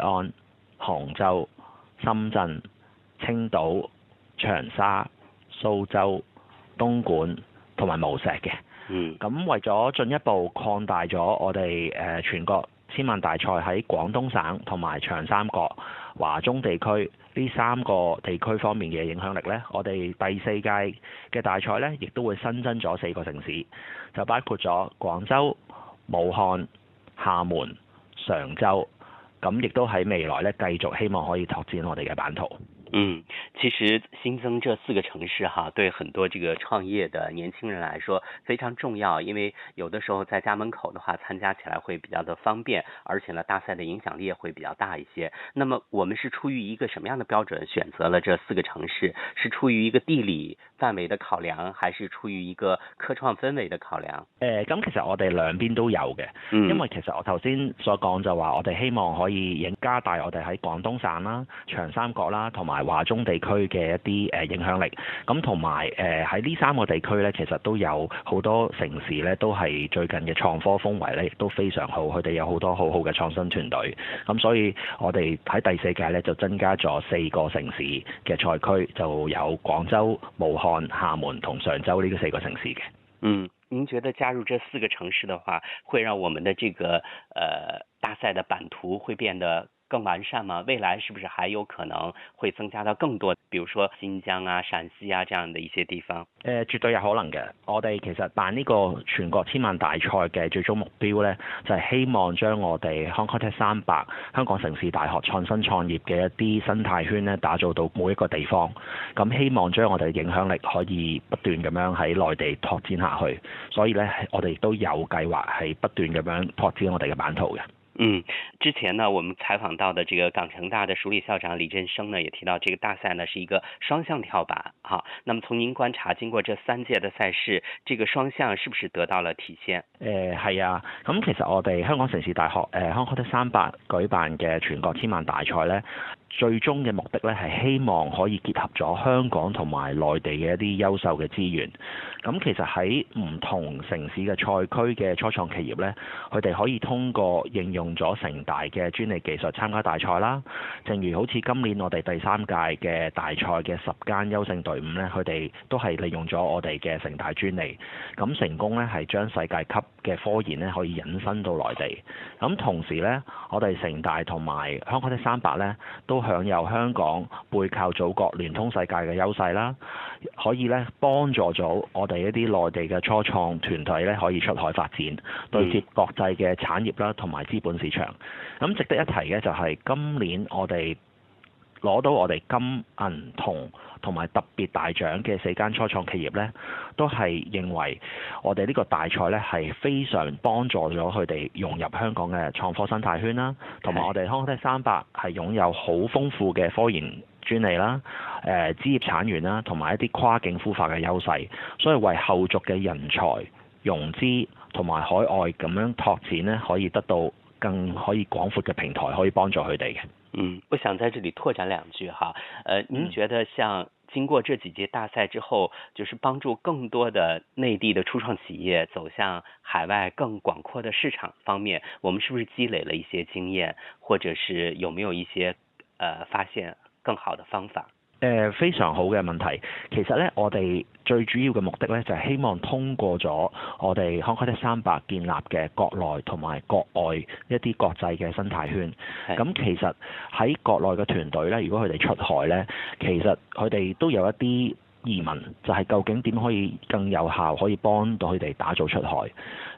安、杭州、深圳、青島、長沙、蘇州、東莞同埋無錫嘅。咁為咗進一步擴大咗我哋全國千萬大賽喺廣東省同埋長三角、華中地區呢3個地區方面嘅影響力呢，我哋第4屆嘅大賽呢，亦都會新增咗4個城市，就包括咗廣州、武漢、廈門、常州，咁亦都喺未來呢，繼續希望可以拓展我哋嘅版圖。 其實新增這4個城市對很多這個創業的年輕人來說非常重要，因為有的時候在家門口的話參加起來會比較的方便，而且呢大賽的影響力也會比較大一些。那麼我們是出於一個什麼樣的標準選擇了這4個城市？是出於一個地理範圍的考量，還是出於一個科創氛圍的考量？ 咁其實我哋兩邊都有嘅，因為其實我頭先所講就話我哋希望可以加大我哋喺廣東省啦、長三角啦同埋華中地區嘅一啲影響力，咁同埋喺呢3個地區呢，其實都有好多城市呢，都係最近嘅創科風圍呢，亦都非常好，佢哋有好多好好嘅創新團隊，咁所以我哋喺第4屆呢，就增加咗4個城市嘅賽區，就有廣州、武漢、廈門同常州呢個4個城市嘅。 您覺得加入這4個城市的話，會讓我們的這個大賽的版圖會變得更完善嗎？未來是不是還有可能會增加到更多，比如說新疆啊、陝西啊這樣的一些地方？ 絕對有可能嘅。我哋其實辦呢個全國千萬大賽嘅最終目標呢，就係希望將我哋 Hong Kong Tech 300香港城市大學創新創業嘅一啲生態圈呢，打造到每一個地方。咁希望將我哋嘅影響力可以不斷咁樣喺內地拓展下去。所以呢，我哋都有計劃係不斷咁樣拓展我哋嘅版圖嘅。 之前呢，我們採訪到的這個港城大的署理校長李振聲呢，也提到這個大賽呢是一個雙向跳板。那麼從您觀察，經過這3屆的賽事，這個雙向是不是得到了體現？ 係啊，咁其實我哋香港城市大學Hong Kong Tech 300舉辦嘅全國千萬大賽呢，最終嘅目的呢係希望可以結合咗香港同埋內地嘅一啲優秀嘅資源。咁其實喺唔同城市嘅賽區嘅初創企業呢，佢哋可以通過應用咗城大嘅專利技術參加大賽啦。正如好似今年我哋第3屆嘅大賽嘅10間優勝隊伍呢，佢哋都係利用咗我哋嘅城大專利，咁成功呢係將世界級嘅科研呢可以引申到內地。咁同時呢，我哋城大同埋香港的300呢都享有香港背靠祖國聯通世界嘅優勢啦，可以呢幫助咗我哋一啲內地嘅初創團隊呢可以出海發展，對接國際嘅產業啦同埋資本市場。咁值得一提嘅就係今年我哋攞到我哋金銀銅同埋特別大獎嘅4間初創企業呢，都係認為我哋呢個大賽呢係非常幫助咗佢哋融入香港嘅創科生態圈啦，同埋我哋Hong Kong Tech 300係擁有好豐富嘅科研專利啦、職業產源啦，同埋一啲跨境孵化嘅優勢，所以為後續嘅人才融資同埋海外咁樣拓展呢，可以得到更可以廣闊嘅平台，可以幫助佢哋嘅。 我想在這裡拓展2句哈。您覺得像經過這幾屆大賽之後，就是幫助更多的內地的初創企業走向海外更廣闊的市場方面，我們是不是積累了一些經驗，或者是有沒有一些發現更好的方法？ 非常好嘅問題。其實呢，我哋最主要嘅目的呢，就係希望通過咗我哋 Hong Kong Tech 300建立嘅國內同埋國外一啲國際嘅生態圈。咁其實喺國內嘅團隊呢，如果佢哋出海呢，其實佢哋都有一啲疑問，就係究竟點可以更有效可以幫到佢哋打造出海。